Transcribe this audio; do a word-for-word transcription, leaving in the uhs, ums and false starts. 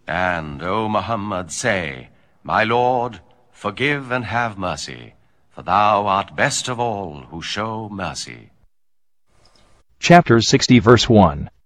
And, O Muhammad, say, My Lord, forgive and have mercy, for thou art best of all who show mercy. Chapter sixty, verse one.